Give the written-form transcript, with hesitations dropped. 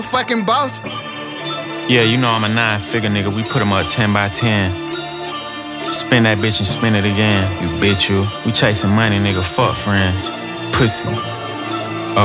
fucking boss. Yeah, you know I'm a 9-figure nigga. We put him up 10 by 10. Spin that bitch and spin it again. You bitch, you. We chasing money, nigga. Fuck friends. Pussy.